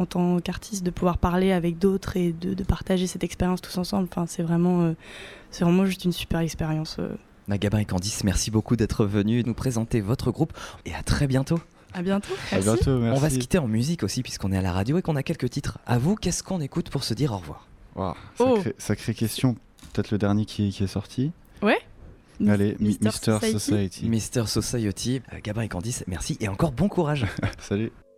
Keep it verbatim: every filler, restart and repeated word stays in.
tant qu'artiste, de pouvoir parler avec d'autres et de, de partager cette expérience tous ensemble. Enfin, c'est vraiment, euh, c'est vraiment juste une super expérience. Euh. Gabin et Candice, merci beaucoup d'être venus nous présenter votre groupe et à très bientôt. À bientôt. À bientôt, merci. On va se quitter en musique aussi puisqu'on est à la radio et qu'on a quelques titres. À vous, qu'est-ce qu'on écoute pour se dire au revoir? Wow, Oh. sacrée, sacrée question. Peut-être le dernier qui, qui est sorti. Ouais. Allez, Mister Mister Society. Society. Mister Society. Euh, Gabin et Candice, merci et encore bon courage. Salut.